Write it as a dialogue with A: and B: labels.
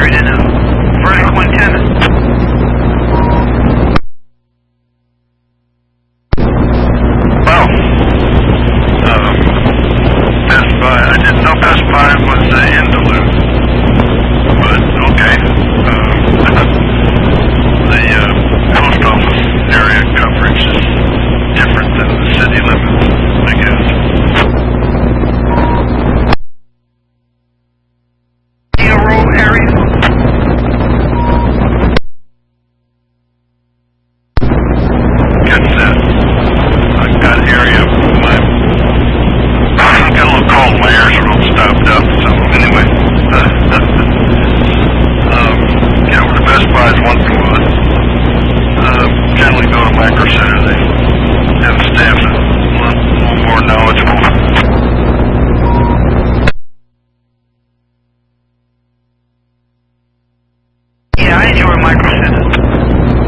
A: Street in a vertical antenna.
B: Well, Best Buy, I didn't know Best Buy was in Duluth, but okay. The post office area coverage is different than the city limits, I guess.
A: Rural area.
B: Gets that. I've got an area of my, I've got a little cold, my ears are all stopped up, so anyway. Yeah, where the Best Buy is one for one. Generally go to Micro Center.